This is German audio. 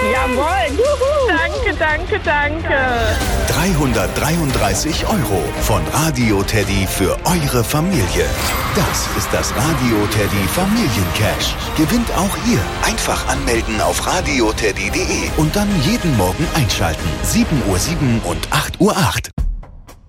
Jawohl, juhu. Danke. 333 € von Radio Teddy für eure Familie. Das ist das Radio Teddy Familiencash. Gewinnt auch ihr. Einfach anmelden auf radioteddy.de und dann jeden Morgen einschalten. 7:07 und 8:08 Uhr.